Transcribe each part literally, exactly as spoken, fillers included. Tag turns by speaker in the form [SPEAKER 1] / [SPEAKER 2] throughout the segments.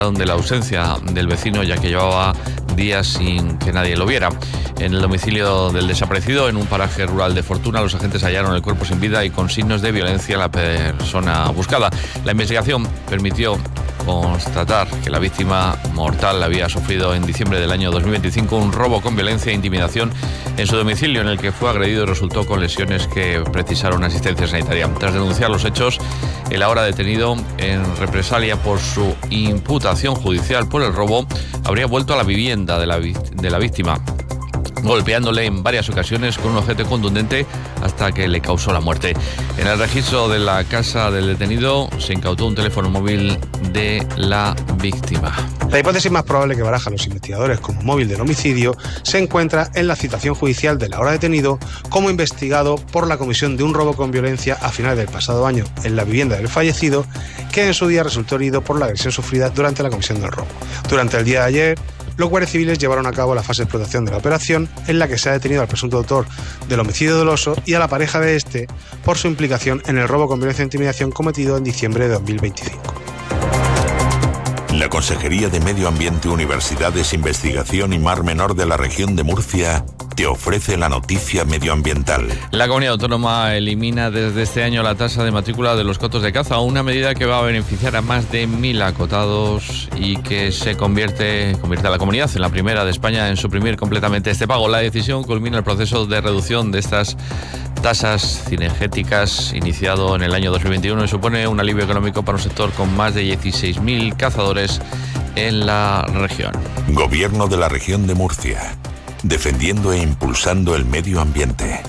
[SPEAKER 1] de la ausencia del vecino, ya que llevaba días sin que nadie lo viera. En el domicilio del desaparecido, en un paraje rural de Fortuna, los agentes hallaron el cuerpo sin vida y con signos de violencia en la persona buscada. La investigación permitió constatar que la víctima mortal había sufrido en diciembre del año dos mil veinticinco un robo con violencia e intimidación en su domicilio, en el que fue agredido y resultó con lesiones que precisaron asistencia sanitaria. Tras denunciar los hechos, el ahora detenido en represalia por su imputación judicial por el robo habría vuelto a la vivienda de la, de la víctima, golpeándole en varias ocasiones con un objeto contundente hasta que le causó la muerte. En el registro de la casa del detenido se incautó un teléfono móvil de la víctima.
[SPEAKER 2] La hipótesis más probable que barajan los investigadores como móvil del homicidio se encuentra en la citación judicial del ahora detenido como investigado por la comisión de un robo con violencia a finales del pasado año en la vivienda del fallecido, que en su día resultó herido por la agresión sufrida durante la comisión del robo. Durante el día de ayer, los guardias civiles llevaron a cabo la fase de explotación de la operación, en la que se ha detenido al presunto autor del homicidio doloso y a la pareja de este por su implicación en el robo con violencia e intimidación cometido en diciembre de dos mil veinticinco.
[SPEAKER 3] La Consejería de Medio Ambiente, Universidades, Investigación y Mar Menor de la región de Murcia te ofrece la noticia medioambiental.
[SPEAKER 1] La comunidad autónoma elimina desde este año la tasa de matrícula de los cotos de caza, una medida que va a beneficiar a más de mil acotados y que se convierte, convierte a la comunidad en la primera de España en suprimir completamente este pago. La decisión culmina el proceso de reducción de estas tasas cinegéticas iniciado en el año dos mil veintiuno y supone un alivio económico para un sector con más de dieciséis mil cazadores en la región.
[SPEAKER 3] Gobierno de la región de Murcia, defendiendo e impulsando el medio ambiente.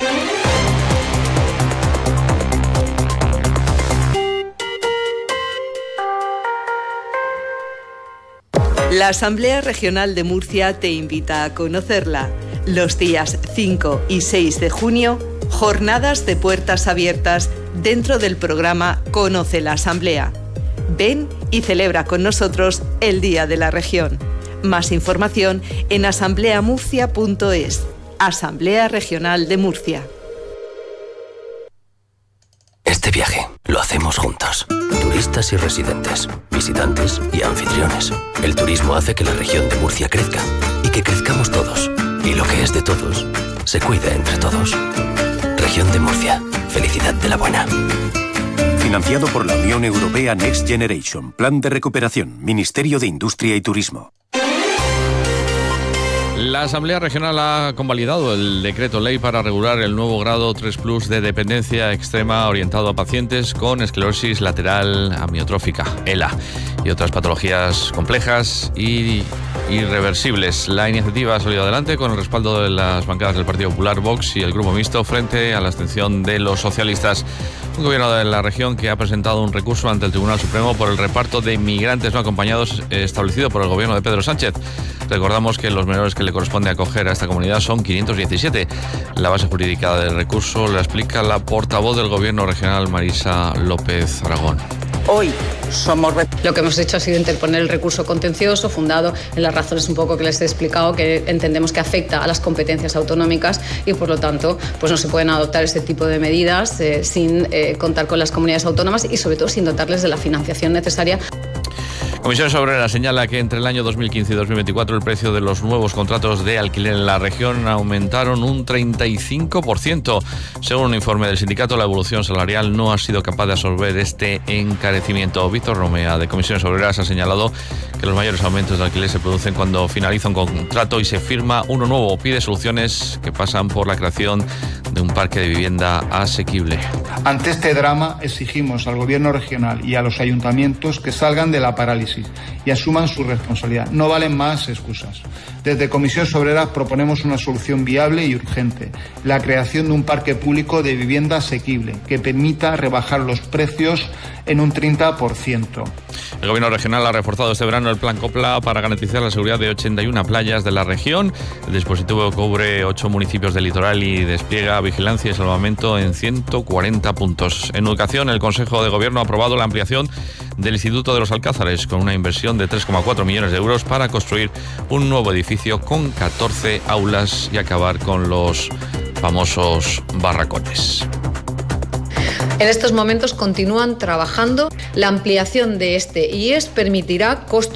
[SPEAKER 4] La Asamblea Regional de Murcia te invita a conocerla. Los días cinco y seis de junio, jornadas de puertas abiertas dentro del programa Conoce la Asamblea. Ven y celebra con nosotros el Día de la Región. Más información en asamblea murcia punto es. Asamblea Regional de Murcia.
[SPEAKER 5] Este viaje lo hacemos juntos. Turistas y residentes, visitantes y anfitriones. El turismo hace que la región de Murcia crezca y que crezcamos todos. Y lo que es de todos, se cuida entre todos. Región de Murcia. Felicidad de la buena.
[SPEAKER 6] Financiado por la Unión Europea Next Generation. Plan de recuperación. Ministerio de Industria y Turismo.
[SPEAKER 1] La Asamblea Regional ha convalidado el decreto ley para regular el nuevo grado tres plus de dependencia extrema orientado a pacientes con esclerosis lateral amiotrófica, ELA, y otras patologías complejas y irreversibles. La iniciativa ha salido adelante con el respaldo de las bancadas del Partido Popular, Vox y el Grupo Mixto frente a la abstención de los socialistas. Un gobierno de la región que ha presentado un recurso ante el Tribunal Supremo por el reparto de migrantes no acompañados establecido por el gobierno de Pedro Sánchez. Recordamos que los menores que le corresponde acoger a esta comunidad son quinientos diecisiete. La base jurídica del recurso la explica la portavoz del Gobierno regional, Marisa López Aragón.
[SPEAKER 7] Hoy somos... Lo que hemos hecho ha sido interponer el recurso contencioso fundado en las razones un poco que les he explicado, que entendemos que afecta a las competencias autonómicas y por lo tanto pues no se pueden adoptar este tipo de medidas eh, sin eh, contar con las comunidades autónomas y sobre todo sin dotarles de la financiación necesaria.
[SPEAKER 1] Comisiones Obreras señala que entre el año dos mil quince y dos mil veinticuatro el precio de los nuevos contratos de alquiler en la región aumentaron un treinta y cinco por ciento. Según un informe del sindicato, la evolución salarial no ha sido capaz de absorber este encarecimiento. Víctor Romea, de Comisiones Obreras, ha señalado que los mayores aumentos de alquiler se producen cuando finaliza un contrato y se firma uno nuevo. Pide soluciones que pasan por la creación de un parque de vivienda asequible.
[SPEAKER 8] Ante este drama, exigimos al Gobierno regional y a los ayuntamientos que salgan de la parálisis y asuman su responsabilidad. No valen más excusas. Desde Comisiones Obreras proponemos una solución viable y urgente, la creación de un parque público de vivienda asequible que permita rebajar los precios en un treinta por ciento.
[SPEAKER 1] El Gobierno regional ha reforzado este verano el Plan Copla para garantizar la seguridad de ochenta y una playas de la región. El dispositivo cubre ocho municipios del litoral y despliega vigilancia y salvamento en ciento cuarenta puntos. En educación, el Consejo de Gobierno ha aprobado la ampliación del Instituto de los Alcázares con una inversión de tres coma cuatro millones de euros para construir un nuevo edificio con catorce aulas y acabar con los famosos barracones.
[SPEAKER 7] En estos momentos continúan trabajando. La ampliación de este I E S permitirá costos